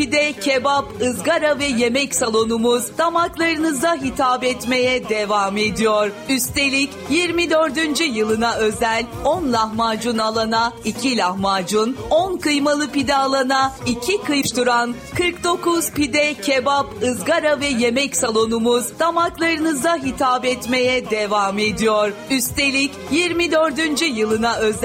Pide, kebap, ızgara ve yemek salonumuz damaklarınıza hitap etmeye devam ediyor. Üstelik 24. yılına özel 10 lahmacun alana 2 lahmacun, 10 kıymalı pide alana 2 kıyıştıran 49 pide, kebap, ızgara ve yemek salonumuz damaklarınıza hitap etmeye devam ediyor. Üstelik 24. yılına özel